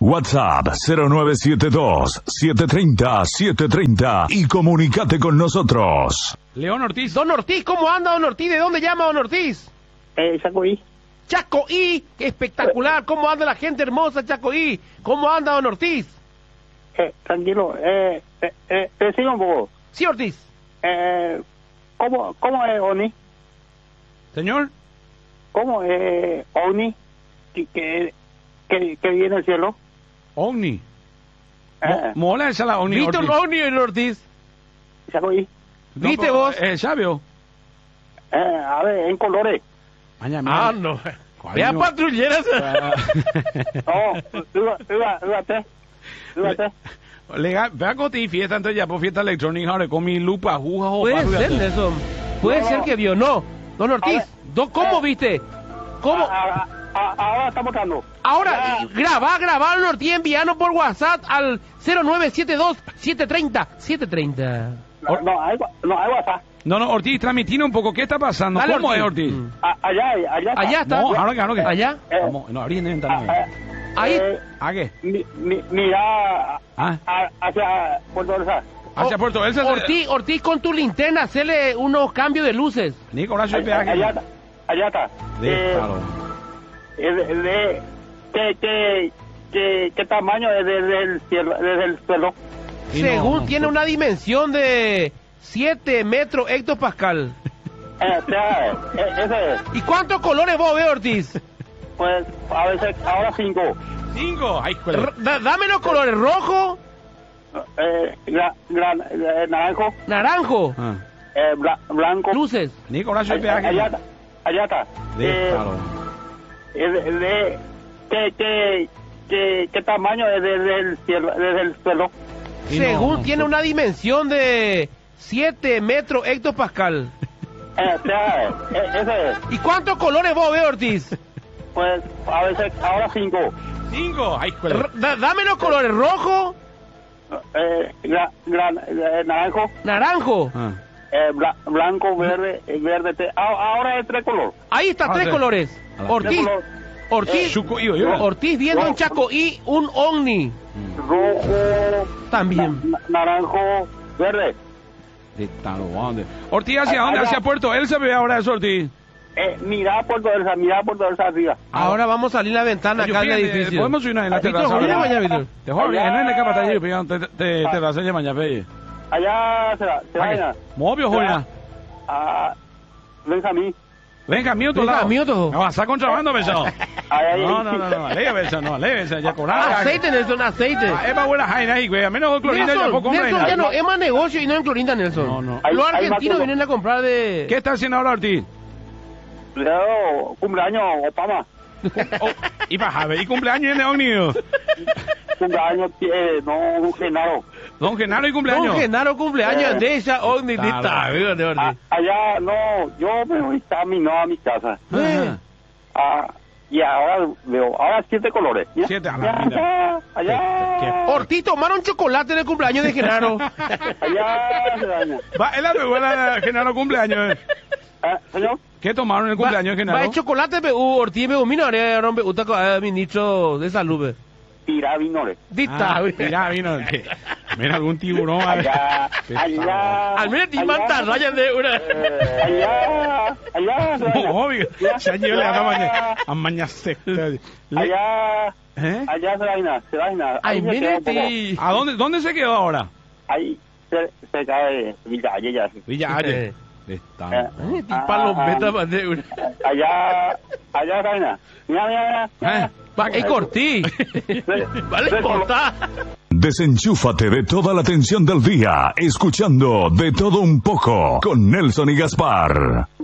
WhatsApp 0972-730-730 y comunícate con nosotros. León Ortiz. Don Ortiz, ¿cómo anda Don Ortiz? ¿De dónde llama Don Ortiz? Chacoí. Chacoí, qué espectacular. ¿Cómo anda la gente hermosa, Chacoí? ¿Cómo anda Don Ortiz? Tranquilo, te sigo un poco. Sí, Ortiz. ¿Cómo es Oni? Señor. ¿Cómo es Oni que viene el cielo? Ovni. Mola esa la Ovni. ¿Viste un Ovni en Ortiz? Chacoí. ¿Viste vos? ¿Sabio? A ver, en colores. No. Vea patrulleras. Fíjate. Legal, vea que te fiesta antes ya por fiesta electrónica ahora con mi lupa juja. Puede ser, Nelson. Puede ser que vio. No. Don Ortiz, ¿cómo viste? ¿Cómo? Ahora está votando. Ahora, graba Don Ortiz, enviando por WhatsApp al 0972-730-730. No, hay WhatsApp. No, Ortiz, transmitiendo un poco. ¿Qué está pasando? Dale, ¿Cómo Ortiz. es, Ortiz? Allá está. No, ahora que. Allá. Vamos, no, abrí en ventana. Ahí. ¿A qué? Mira hacia Puerto Elsa. Hacia Puerto Elsa. Ortiz, con tu linterna, hacele unos cambios de luces. Nicolás, soy peaje. Allá está. ¿Qué tamaño es desde el suelo? Según tiene una dimensión de 7 metros hectopascal. Ese es. ¿Y cuántos colores vos ves, Ortiz? Pues a veces, ahora 5. ¿5? Ay, Dame los colores: rojo, naranjo, blanco. luces. Nicolás, soy peaje. Allá está. ¿Qué tamaño es desde el suelo? Según tiene una dimensión de 7 metros hectopascal. Ese es. ¿Y cuántos colores vos ves, Ortiz? Pues a veces, ahora 5. 5. Ay, Dame los colores: rojo, naranjo, blanco, verde. Ahora es 3 colores. Ahí está, 3 colores. Ortiz viendo en Chacoí un Ovni. Rojo, también. Naranjo, verde. Ortiz, ¿hacia dónde? ¿Hacia Puerto Elsa ve ahora eso, Ortiz? Mira Puerto Elsa arriba. Ahora vamos a salir la ventana acá en el edificio. Podemos subir en la terraza. Te joder, no es la capa te vas a mañana, ve. Allá se va. Móvil, joder. Benjamín. Benjamín, tú lado. No, vas a contrabando, besado. No, leve, besado, ya cobraba. Aceite, Nelson, aceite. Es para buena jaina ahí, güey. A menos clorinda ya poco compra. Nelson, ya no, es más negocio y no en clorinda, Nelson. No. Los argentinos vienen a comprar de... ¿Qué está haciendo ahora, Ortiz? Cumpleaños, Obama. Y baja, ¿y cumpleaños en Ovni? Cumpleaños, no, Genaro. Don Genaro y cumpleaños. Don Genaro cumpleaños de ella, Ovni, lista. Allá, no, yo me voy a mi casa. Y ahora veo, 7 colores. 7, allá. Ortiz, tomaron chocolate en el cumpleaños de Genaro. Allá se daña. Es la buena Genaro cumpleaños. Señor. ¿Qué tomaron en el cumpleaños de Genaro? Va el chocolate, Ortiz, mira, ministro de salud. Tira vinores. Tira vinores. Mira algún tiburón. Allá. Al menos te manta rayan de una. Allá. Obvio. Ya yo le hago mañana secta. Allá se vaina. Ay, mírate. ¿A dónde se quedó ahora? Ahí cerca de Villa Valle. Palometa de una. Allá vaina. Mira. Es Ortiz. Vale, corta. Desenchúfate de toda la tensión del día, escuchando De Todo Un Poco con Nelson y Gaspar.